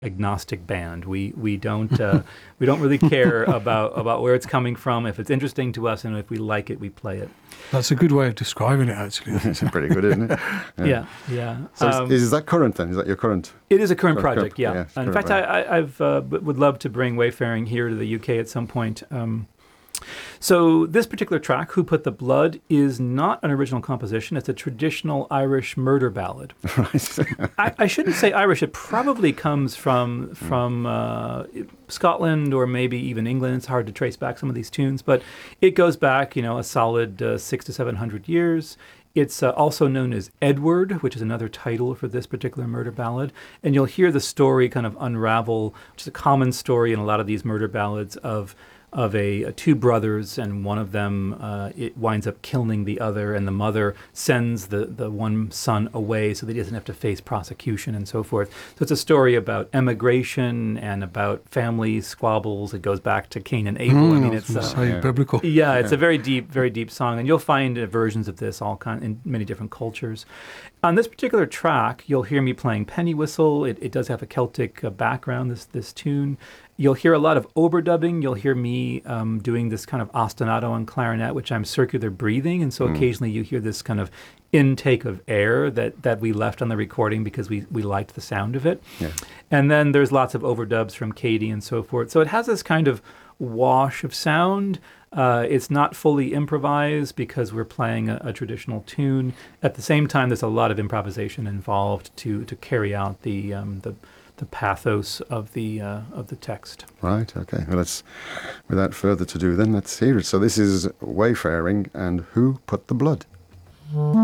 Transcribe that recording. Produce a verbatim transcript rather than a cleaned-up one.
agnostic band. We we don't uh, we don't really care about about where it's coming from. If it's interesting to us and if we like it, we play it. That's a good way of describing it, actually. It's pretty good, isn't it? Yeah, yeah. yeah. So um, is, is that current then? Is that your current? It is a current current project, yeah. yeah In fact, I, I I've uh, would love to bring Wayfaring here to the U K at some point. Um, So this particular track, Who Put the Blood, is not an original composition. It's a traditional Irish murder ballad. Right. I, I shouldn't say Irish. It probably comes from from uh, Scotland or maybe even England. It's hard to trace back some of these tunes, but it goes back, you know, a solid uh, six to seven hundred years. It's uh, also known as Edward, which is another title for this particular murder ballad. And you'll hear the story kind of unravel, which is a common story in a lot of these murder ballads of of a, a two brothers, and one of them uh, it winds up killing the other, and the mother sends the, the one son away so that he doesn't have to face prosecution and so forth. So it's a story about emigration and about family squabbles. It goes back to Cain and Abel. Mm, I mean, it's uh, say yeah. biblical. yeah, it's a very deep, very deep song, and you'll find uh, versions of this all kind in many different cultures. On this particular track, you'll hear me playing penny whistle. It, it does have a Celtic uh, background, this this tune. You'll hear a lot of overdubbing. You'll hear me um, doing this kind of ostinato on clarinet, which I'm circular breathing, and so mm. occasionally you hear this kind of intake of air that, that we left on the recording because we, we liked the sound of it. Yeah. And then there's lots of overdubs from Katie and so forth. So it has this kind of wash of sound. Uh, it's not fully improvised because we're playing a, a traditional tune. At the same time, there's a lot of improvisation involved to to carry out the um, the the pathos of the uh, of the text. Right. Okay. Well, let's, without further ado, then let's hear it. So this is Wayfaring and Who Put the Blood.